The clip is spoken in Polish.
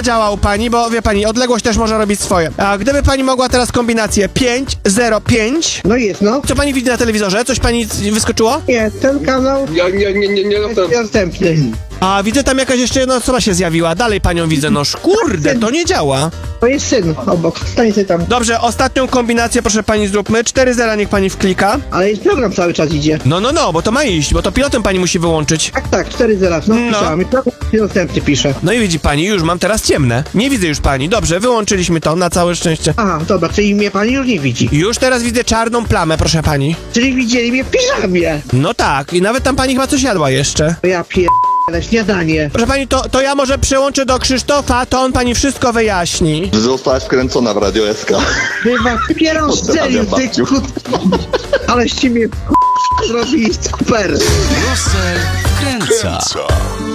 zadziała u pani, bo wie pani, odległość też może robić swoje. A gdyby pani mogła teraz kombinację 505... No jest, no. Co pani widzi na telewizorze? Coś pani wyskoczyło? Nie, ten kanał Ja nie jest następny. A widzę tam jakaś jeszcze jedna osoba się zjawiła. Dalej panią widzę, no kurde, to nie działa. To jest syn obok, stań sobie tam. Dobrze, ostatnią kombinację proszę pani zróbmy. 4-0 niech pani wklika. Ale jest program cały czas idzie. No, bo to ma iść, bo to pilotem pani musi wyłączyć. Tak, 4-0, no pisałem. I program się następny pisze. No i widzi pani, już mam teraz ciemne. Nie widzę już pani. Dobrze, wyłączyliśmy to, na całe szczęście. Aha, dobra, czyli mnie pani już nie widzi. Już teraz widzę czarną plamę, proszę pani. Czyli widzieli mnie w piżamie. No tak, i nawet tam pani chyba coś jadła jeszcze. To ja ale śniadanie. Proszę pani, to ja może przełączę do Krzysztofa, to on pani wszystko wyjaśni. Zostałaś wkręcona w Radio SK. Chyba kierą strzelił, ty babciu. Aleście mnie zrobili super. Russell wkręca.